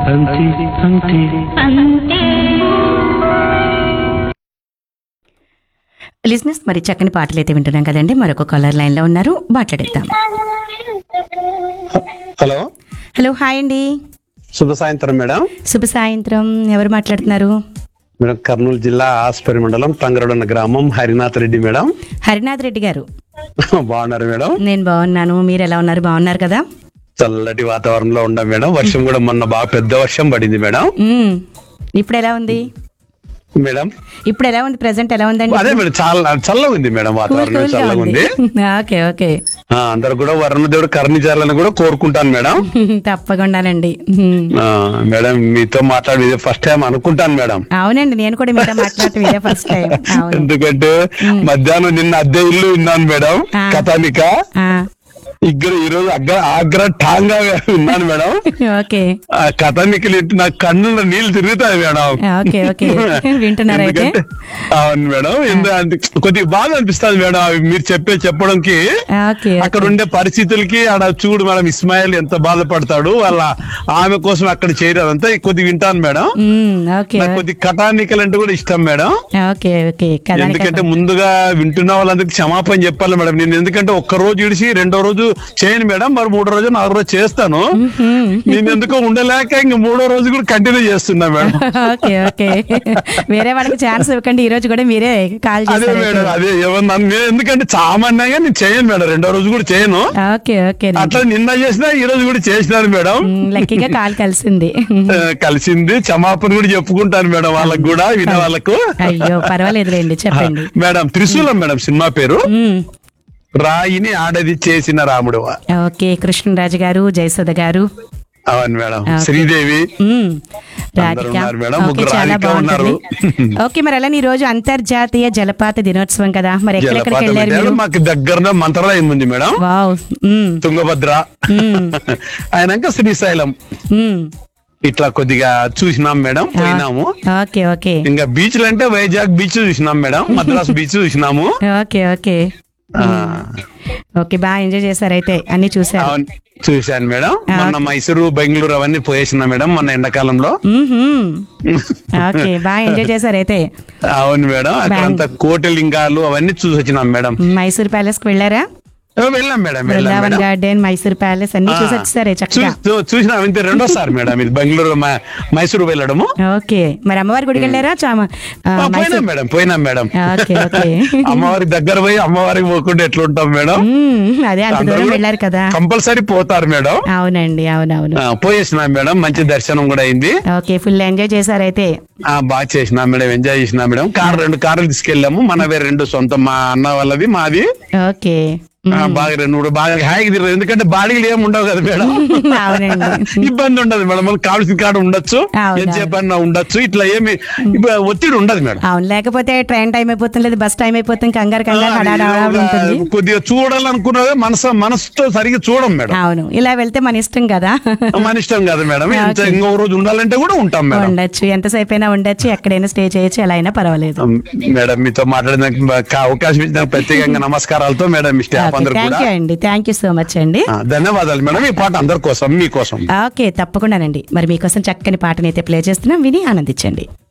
అంతే అంతే అంతే. లిజినెస్ మరి చక్కని పాటలు అయితే వింటున్నాం కదండి. మరొక కాలర్ లైన్ లో ఉన్నారు, మాట్లాడేద్దాం. హలో హలో, హాయ్ అండి. శుభ సాయంత్రం మేడం. శుభ సాయంత్రం. ఎవరు మాట్లాడుతున్నారు? మేడం కర్నూలు జిల్లా ఆస్పరి మండలం తంగరడన్న గ్రామం హరినాథ్ రెడ్డి మేడం. హరినాథ్ రెడ్డి గారు, బాగున్నారు మేడం? నేను బాగున్నాను. మీరు ఎలా ఉన్నారు? బాగున్నారు కదా? చల్లటి వాతావరణంలో ఉండం మేడం. వర్షం కూడా మొన్న బాగా పెద్ద వర్షం పడింది మేడం. ఇప్పుడు ఎలా ఉంది? మేడం ఇప్పుడు ఎలా ఉంది? ప్రెసెంట్ ఎలా ఉందండి? అదే మేడం, చాలా చల్లగా ఉంది మేడం. వాతావరణం చల్లగా ఉంది. Okay okay. అందరు కూడా వరుణదేవుడు కరుణించాలని కూడా కోరుకుంటాను మేడం. తప్పకుండానండి. మేడం మీతో మాట్లాడి ఫస్ట్ టైం అనుకుంటాను మేడం. అవునండి, నేను కూడా మీతో మాట్లాడటం ఇదే ఫస్ట్ టైం. ఎందుకంటే మధ్యాహ్నం నిన్న అద్దె ఇల్లు విన్నాను మేడం, కథానిక. ఇక్కడ ఈ రోజు ఆగ్రా టాంగా ఉన్నాను మేడం. ఓకే. ఆ కథానికలు నా కన్నుల నీళ్లు తిరుగుతాయి మేడం. Okay okay. వింటున్నారా అయితే? అవును మేడం. కొద్దిగా బాధ అనిపిస్తుంది మేడం అవి మీరు చెప్పడంకి. అక్కడ ఉండే పరిస్థితులకి ఆడ చూడు మేడం, ఇస్మాయిల్ ఎంత బాధపడతాడు, వాళ్ళ ఆమె కోసం అక్కడ చేరారంతా కొద్దిగా వింటాను మేడం. నాకు కొద్దిగా కథానికలు అంటే కూడా ఇష్టం మేడం. ఎందుకంటే ముందుగా వింటున్న వాళ్ళందరికీ క్షమాపణ చెప్పాలి మేడం. నేను ఎందుకంటే ఒక్క రోజు ఇడిచి రెండో రోజు చేయను మేడం, మరి మూడో రోజు నాలుగో రోజు చేస్తాను. నేను ఎందుకో ఉండలేక ఇంక మూడో రోజు కూడా కంటిన్యూ చేస్తున్నా మేడం. Okay okay. వేరే వాళ్ళకి ఛాన్స్ ఇవ్వకండి, ఈ రోజు కూడా మీరే కాల్ చేస్తారు. అదే మేడం, అదే ఏమన్నా ఎందుకంటే సామాన్యంగా నేను చేయను మేడం, రెండో రోజు కూడా చేయను. Okay okay. అట్లా నిన్న చేసినా ఈ రోజు కూడా చేసినాను మేడం. లక్కీగా కాల్ కలిసింది. కలిసింది. క్షమాపణ కూడా చెప్పుకుంటాను మేడం వాళ్ళకు కూడా, వినే వాళ్ళకు. అయ్యో పర్వాలేదులేండి, చెప్పండి మేడం. త్రిశూలం మేడం సినిమా పేరు. రాయిని ఆడది చేసిన రాముడు. ఓకే. కృష్ణరాజు గారు, జయసుధ గారు. అవును మేడం. శ్రీదేవి, చాలా బాగుంటుంది. ఓకే, మరి అలానే ఈ రోజు అంతర్జాతీయ జలపాత దినోత్సవం కదా, మరి ఎక్కడెక్కడికి వెళ్ళారు మీరు? మాకు దగ్గరలో మంత్రాలయం ఉంది మేడం. వావ్. తుంగభద్ర అయినాక శ్రీశైలం ఇట్లా కొద్దిగా చూసినాం మేడం. పోయినాము. Okay okay. ఇంకా బీచ్లు అంటే వైజాగ్ బీచ్ చూసినాం మేడం, మద్రాసు బీచ్ చూసినాము. Okay okay okay. బాగా ఎంజాయ్ చేశారు అయితే, అన్ని చూసారు? చూశాను మేడం. మొన్న మైసూరు, బెంగళూరు అవన్నీ పోయేసిన మేడం మొన్న ఎండాకాలంలో. ఓకే, బాగా ఎంజాయ్ చేశారు అయితే. అవును మేడం. అక్కడంతా కోటలింగాలు అవన్నీ చూసి వచ్చినాం మేడం. మైసూర్ ప్యాలెస్ కి వెళ్ళారా? వెళ్ళాం madam. Brindavan garden, Mysore palace అన్ని చూసి వచ్చారే చక్కగా? చూసినాం. ఇంత రెండోసారి మేడం ఇది బెంగళూరు మైసూరు వెళ్ళడము. ఓకే, మరి అమ్మవారి గుడికి వెళ్ళారా? పోయినాం మేడం. అమ్మవారి దగ్గర పోయి అమ్మవారికి పోకుండా ఎట్లుంటాం మేడం? అదే అంత దూరం వెళ్ళారు కదా, కంపల్సరీ పోతారు మేడం. అవునండి, అవునవును. పోయేసినాం మేడం. మంచి దర్శనం కూడా అయింది. ఓకే, ఫుల్ ఎంజాయ్ చేశారు అయితే? బాగా చేసినాం మేడం, ఎంజాయ్ చేసినాం మేడం. రెండు కార్లు తీసుకెళ్ళాము, మనవే రెండు సొంతం, మా అన్న వాళ్ళది మాది. ఓకే, బాగా రెండు బాగా హాయిగా తిరగదు, ఎందుకంటే బాడీలు ఏమి ఉండవు కదా మేడం. ఇబ్బంది ఉండదు మేడం, మనకు కావాల్సిన కాడ ఉండొచ్చు, ఎంతసేపన్నా ఉండొచ్చు, ఇట్లా ఏమి ఒత్తిడి ఉండదు మేడం. అవును, లేకపోతే ట్రైన్ టైం అయిపోతుంది, లేదు బస్ టైం అయిపోతుంది, కంగారు ఉంటుంది. కొద్దిగా చూడాలనుకున్నదే మనసుతో సరిగ్గా చూడం మేడం. అవును, ఇలా వెళ్తే మన ఇష్టం కదా. మన ఇష్టం కదా మేడం. ఇంకో రోజు ఉండాలంటే కూడా ఉంటాం మేడం. ఉండొచ్చు, ఎంతసేపు అయినా ఉండొచ్చు, ఎక్కడైనా స్టే చేయొచ్చు, ఎలా అయినా పర్వాలేదు మేడం. మీతో మాట్లాడడానికి అవకాశం ఇచ్చిన ప్రత్యేకంగా నమస్కారాలతో madam. Thank you so much అండి. ధన్యవాదాలు మేడం. ఈ పాట అందరి కోసం, మీకోసం. ఓకే, తప్పకుండానండి. మరి మీకోసం చక్కని పాటనైతే ప్లే చేస్తున్నాం, విని ఆనందించండి.